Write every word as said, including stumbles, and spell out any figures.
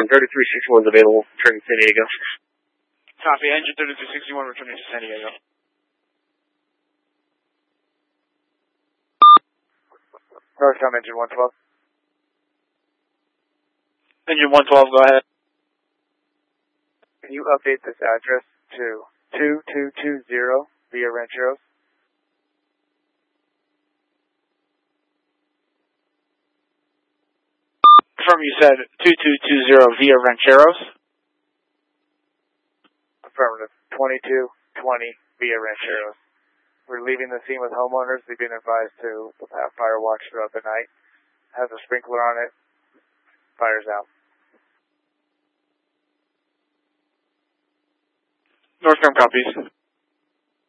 thirty-three sixty-one is available, turning to San Diego. Copy, engine thirty-three sixty-one returning to San Diego. Northcom engine one twelve. Engine one twelve, go ahead. Can you update this address to two two two zero via Rancheros? Confirm you said two two two zero via Rancheros? Affirmative. twenty-two twenty via Rancheros. We're leaving the scene with homeowners. They've been advised to have fire watch throughout the night. Has a sprinkler on it. Fire's out. Northcom copies.